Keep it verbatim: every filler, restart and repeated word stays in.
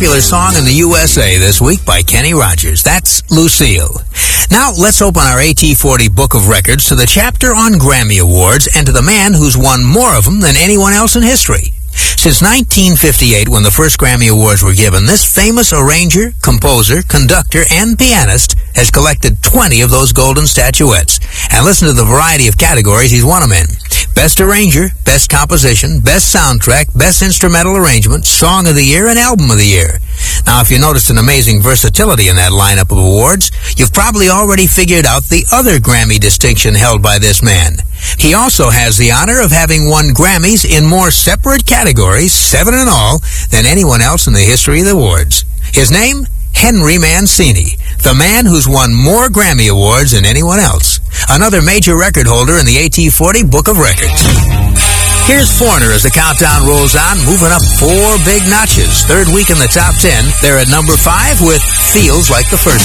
popular song in the U S A this week by Kenny Rogers. That's Lucille. Now, let's open our A T forty Book of Records to the chapter on Grammy Awards and to the man who's won more of them than anyone else in history. Since nineteen fifty-eight, when the first Grammy Awards were given, this famous arranger, composer, conductor, and pianist has collected twenty of those golden statuettes. And listen to the variety of categories he's won them in. Best Arranger, Best Composition, Best Soundtrack, Best Instrumental Arrangement, Song of the Year, and Album of the Year. Now, if you noticed an amazing versatility in that lineup of awards, you've probably already figured out the other Grammy distinction held by this man. He also has the honor of having won Grammys in more separate categories, seven in all, than anyone else in the history of the awards. His name? Henry Mancini, the man who's won more Grammy Awards than anyone else. Another major record holder in the A T forty Book of Records. Here's Foreigner as the countdown rolls on, moving up four big notches. Third week in the top ten, they're at number five with Feels Like the First.